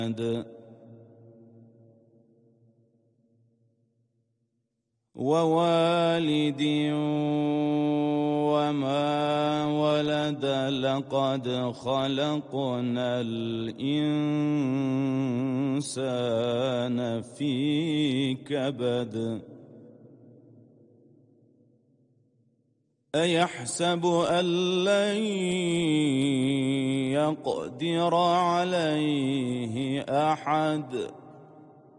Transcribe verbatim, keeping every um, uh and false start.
ووالد وما ولد لقد خلقنا الإنسان في كبد أيحسب أن لن يقدر عليه أحد